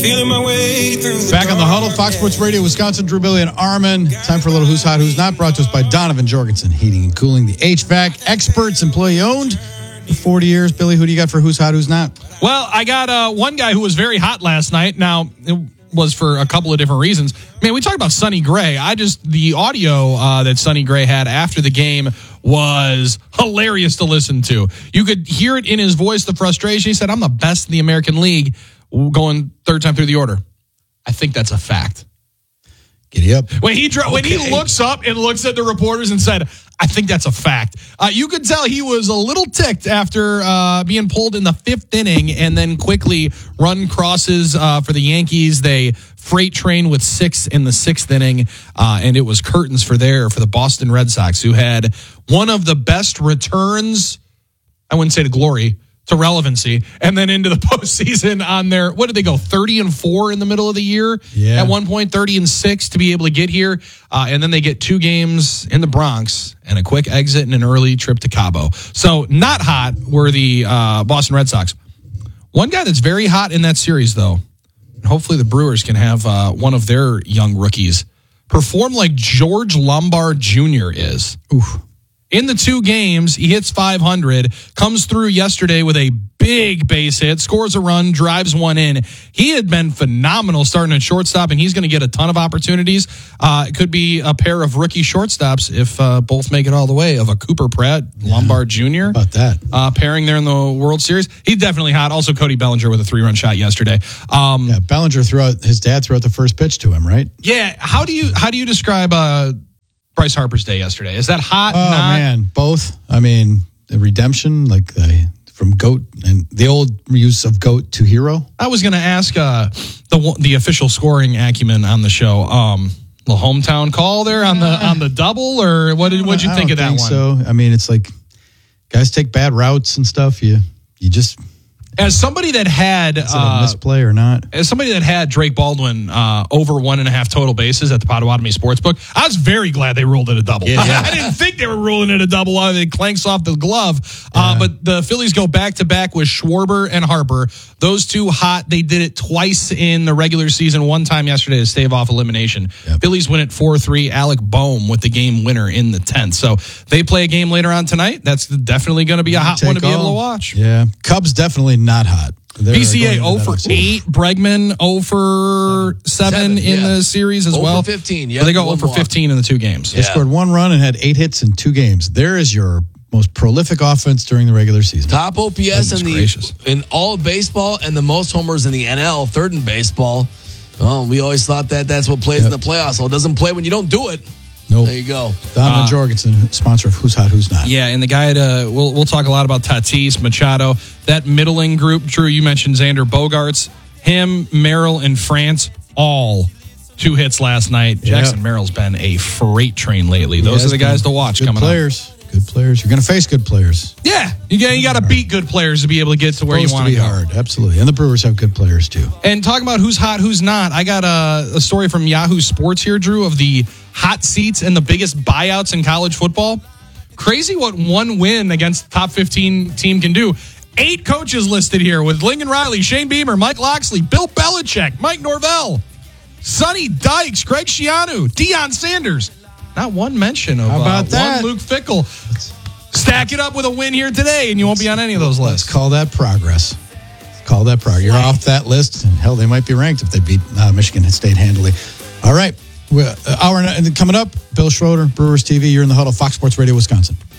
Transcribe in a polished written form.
feeling my way through the Back on the Huddle, Fox Sports Radio, Wisconsin, Drew, Billy, and Armin. Time for a little Who's Hot, Who's Not, brought to us by Donovan Jorgensen Heating and Cooling, the HVAC experts, employee-owned for 40 years. Billy, who do you got for Who's Hot, Who's Not? Well, I got one guy who was very hot last night. Now, it was for a couple of different reasons. Man, we talked about Sonny Gray. The audio that Sonny Gray had after the game was hilarious to listen to. You could hear it in his voice, the frustration. He said, I'm the best in the American League going third time through the order. I think that's a fact. Giddy up. When he looks up and looks at the reporters and said, I think that's a fact. You could tell he was a little ticked after being pulled in the fifth inning and then quickly run crosses for the Yankees. They freight train with 6 in the sixth inning, and it was curtains for the Boston Red Sox, who had one of the best returns, I wouldn't say to glory, to relevancy, and then into the postseason on their, what did they go, 30-4 in the middle of the year? Yeah. At one point, 30-6 to be able to get here. And then they get 2 games in the Bronx and a quick exit and an early trip to Cabo. So not hot were the Boston Red Sox. One guy that's very hot in that series, though, and hopefully the Brewers can have one of their young rookies perform like George Lombard Jr. is. Oof. In the 2 games, he hits 500, comes through yesterday with a big base hit, scores a run, drives one in. He had been phenomenal starting at shortstop, and he's going to get a ton of opportunities. It could be a pair of rookie shortstops if both make it all the way, of a Cooper Pratt, Lombard Jr. About that. Pairing there in the World Series. He's definitely hot. Also, Cody Bellinger with a 3-run shot yesterday. Bellinger his dad threw out the first pitch to him, right? Yeah. How do you describe Bryce Harper's day yesterday? Is that hot? Oh, man, both. I mean, the redemption, from GOAT and the old use of GOAT to hero. I was going to ask the official scoring acumen on the show. The hometown call there on the double, or what did you think of that one? So I mean, it's like guys take bad routes and stuff. You just. As somebody that had a misplay or not? As somebody that had Drake Baldwin over 1.5 total bases at the Potawatomi Sportsbook, I was very glad they ruled it a double. Yeah. I didn't think they were ruling it a double. It clanks off the glove. But the Phillies go back-to-back with Schwarber and Harper. Those two hot. They did it twice in the regular season, one time yesterday to stave off elimination. Yep. Phillies win it 4-3. Alec Boehm with the game winner in the 10th. So they play a game later on tonight. That's definitely going to be a hot one to be able to watch. Yeah. Cubs definitely not hot. PCA 0 for 8. Bregman 0 for 7 in the series as well. 0 for 15. Yeah, they go 0 for 15 in the 2 games. They scored 1 run and had 8 hits in 2 games. There is your most prolific offense during the regular season. Top OPS in all of baseball and the most homers in the NL, third in baseball. Well, we always thought that's what plays in the playoffs. Well, it doesn't play when you don't do it. Nope. There you go. Donovan Jorgensen, sponsor of Who's Hot, Who's Not. Yeah, and the guy, we'll talk a lot about Tatis, Machado. That middling group, Drew, you mentioned Xander Bogaerts. Him, Merrill, and France, all 2 hits last night. Yep. Jackson Merrill's been a freight train lately. Those are the guys to watch good coming players. up. Good players. You're going to face good players. Yeah, you got to beat good players to be able to get to where you want to be go. Hard, absolutely. And the Brewers have good players, too. And talking about who's hot, who's not, I got a story from Yahoo Sports here, Drew, of the hot seats and the biggest buyouts in college football. Crazy what one win against the top 15 team can do. 8 coaches listed here with Lincoln Riley, Shane Beamer, Mike Loxley, Bill Belichick, Mike Norvell, Sonny Dykes, Greg Schiano, Deion Sanders. Not one mention of one Luke Fickell. Stack it up with a win here today, and you won't be on any of those lists. Let's call that progress. You're off that list. Hell, they might be ranked if they beat Michigan State handily. All right. Hour coming up, Bill Schroeder, Brewers TV. You're in the Huddle, Fox Sports Radio, Wisconsin.